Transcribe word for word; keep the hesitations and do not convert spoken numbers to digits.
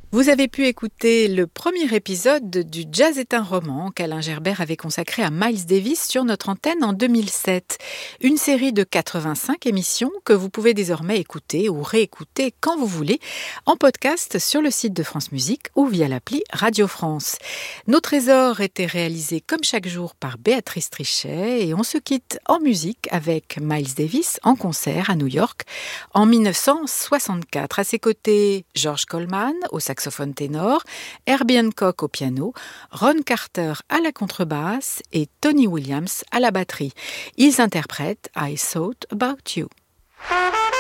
Vous avez pu écouter le premier épisode du Jazz est un roman qu'Alain Gerbert avait consacré à Miles Davis sur notre antenne en deux mille sept. Une série de quatre-vingt-cinq émissions que vous pouvez désormais écouter ou réécouter quand vous voulez en podcast sur le site de France Musique ou via l'appli Radio France. Nos trésors étaient réalisés comme chaque jour par Béatrice Trichet et on se quitte en musique avec Miles Davis en concert à New York en dix-neuf cent soixante-quatre. À ses côtés, George Coleman au saxophone ténor, Herbie Hancock au piano, Ron Carter à la contrebasse et Tony Williams à la batterie. Ils interprètent I Thought About You.